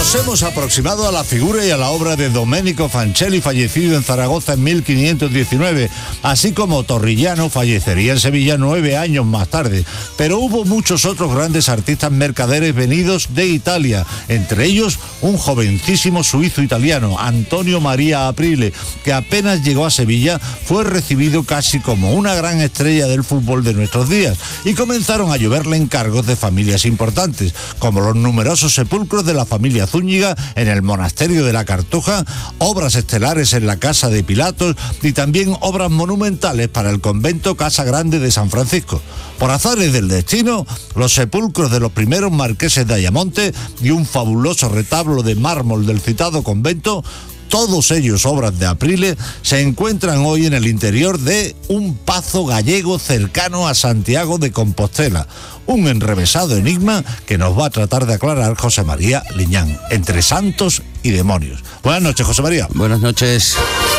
Nos hemos aproximado a la figura y a la obra de Domenico Fancelli, fallecido en Zaragoza en 1519, así como Torrigiano fallecería en Sevilla 9 años más tarde. Pero hubo muchos otros grandes artistas mercaderes venidos de Italia, entre ellos un jovencísimo suizo-italiano, Antonio Maria Aprile, que apenas llegó a Sevilla fue recibido casi como una gran estrella del fútbol de nuestros días, y comenzaron a lloverle encargos de familias importantes, como los numerosos sepulcros de la familia Zúñiga en el monasterio de la Cartuja, obras estelares en la casa de Pilatos y también obras monumentales para el convento Casa Grande de San Francisco. Por azares del destino, los sepulcros de los primeros marqueses de Ayamonte y un fabuloso retablo de mármol del citado convento, todos ellos obras de Aprile, se encuentran hoy en el interior de un pazo gallego cercano a Santiago de Compostela. Un enrevesado enigma que nos va a tratar de aclarar José María Liñán, entre santos y demonios. Buenas noches, José María. Buenas noches.